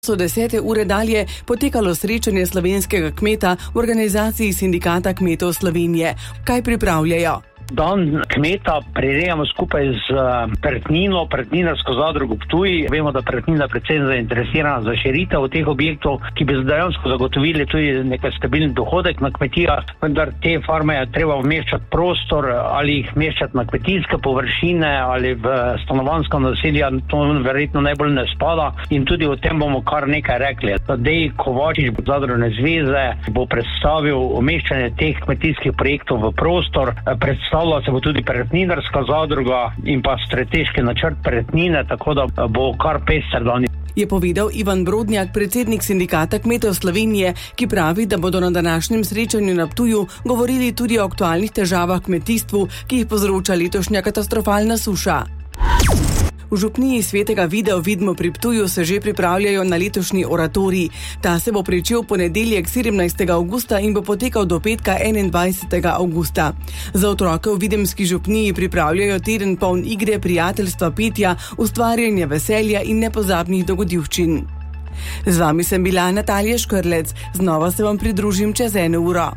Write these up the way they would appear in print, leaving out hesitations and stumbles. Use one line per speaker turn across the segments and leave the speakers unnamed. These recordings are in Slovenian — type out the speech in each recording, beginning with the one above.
So 10. ure dalje potekalo srečanje slovenskega kmeta v organizaciji Sindikata kmetov Slovenije. Kaj pripravljajo?
Dan kmeta prirejamo skupaj z Pertninarsko zadrugo Ptuj. Vemo, da Pertnina predvsem zainteresirana za širitev teh objektov, ki bi dejansko zagotovili tudi nekaj stabilni dohodek na kmetijah, vendar te farme je treba umeščati prostor ali jih umeščati na kmetijske površine ali v stanovanjska naselja, to verjetno najbolj ne spada in tudi o tem bomo kar nekaj rekli. Tadej Kovačič zadružne zveze bo predstavil umeščanje teh kmetijskih projektov v prostor, se bo tudi Pertninarska zadruga in pa strateški načrt Pertnine, tako da bo kar pester dan.
Je povedal Ivan Brodnjak, predsednik Sindikata kmetov Slovenije, ki pravi, da bodo na današnjem srečanju na Ptuju govorili tudi o aktualnih težavah kmetijstvu, ki jih povzroča letošnja katastrofalna suša. V župniji Svetega Vida v Vidmu pri Ptuju se že pripravljajo na letošnji oratorij. Ta se bo pričel ponedeljek 17. avgusta in bo potekal do petka 21. avgusta. Za otroke v videmski župniji pripravljajo teden poln igre, prijateljstva, petja, ustvarjanja veselja in nepozabnih dogodivščin. Z vami sem bila Natalija Škrlec. Znova se vam pridružim čez 1 uro.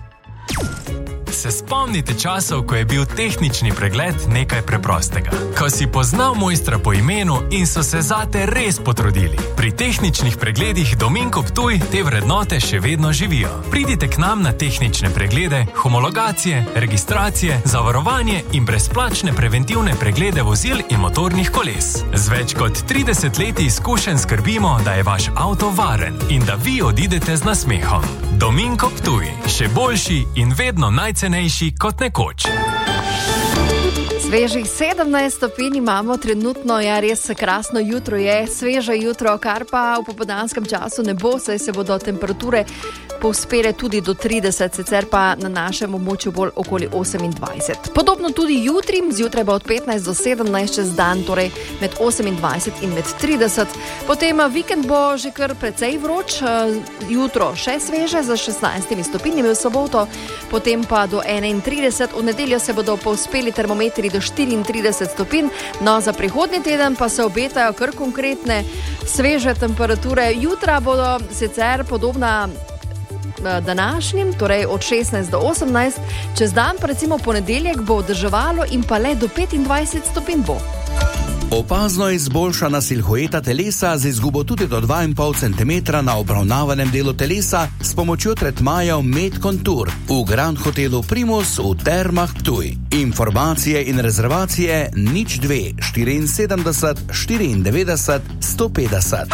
Se spomnite časov, ko je bil tehnični pregled nekaj preprostega? Ko si poznal mojstra po imenu in so se zate res potrudili. Pri tehničnih pregledih Dominko Ptuj te vrednote še vedno živijo. Pridite k nam na tehnične preglede, homologacije, registracije, zavarovanje in brezplačne preventivne preglede vozil in motornih koles. Z več kot 30 leti izkušenj skrbimo, da je vaš avto varen in da vi odidete z nasmehom. Dominko Ptuj, še boljši in vedno najcenejši kot nekoč.
Svežih 17 stopinj imamo trenutno, res krasno jutro je, sveže jutro, kar pa v popoldanskem času ne bo, saj se bodo temperature povzpele tudi do 30, sicer pa na našem območju bolj okoli 28. Podobno tudi jutri, zjutraj bo od 15 do 17 čez dan, torej med 28 in med 30. Potem vikend bo že kar precej vroč, jutro še sveže za 16 stopinjami v soboto, potem pa do 31, v nedeljo se bodo povzpeli termometri do 34 stopinj, no za prihodnji teden pa se obetajo kar konkretne sveže temperature. Jutra bodo sicer podobna današnjim, torej od 16 do 18, čez dan pa recimo ponedeljek bo deževalo in pa le do 25 stopinj bo.
Opazno izboljšana silhueta telesa z izgubo tudi do 2,5 cm na obravnavanem delu telesa s pomočjo tretmajev Med Contour v Grand Hotelu Primus v Termah Ptuj. Informacije in rezervacije 02 74 94 150.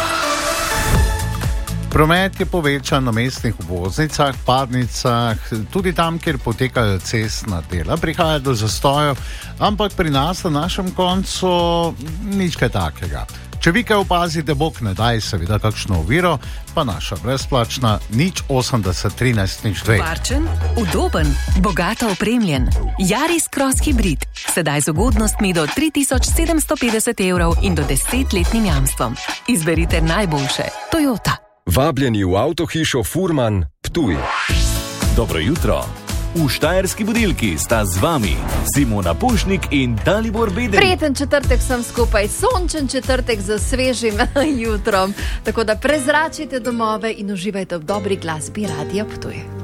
Promet je povečan na mestnih obvoznicah, padnicah, tudi tam, kjer potekajo cestna dela. Prihaja do zastojev, ampak pri nas na našem koncu nič kaj takega. Če vi kaj opazite, bog ne daj, seveda kakšno oviro, pa naša brezplačna 080 13 02.
Varčen, udoben, bogato opremljen. Yaris Cross Hybrid. Sedaj z ugodnostmi do 3750 € in do 10-letnim jamstvom. Izberite najboljše. Toyota.
Vabljeni v avtohišo Furman Ptuj.
Dobro jutro. V Štajerski budilki sta z vami Simona Pušnik in Dalibor Beden.
Prijeten četrtek sem skupaj, sončen četrtek za svežim jutrom. Tako da prezračite domove in uživajte v dobri glasbi Radia Ptuj.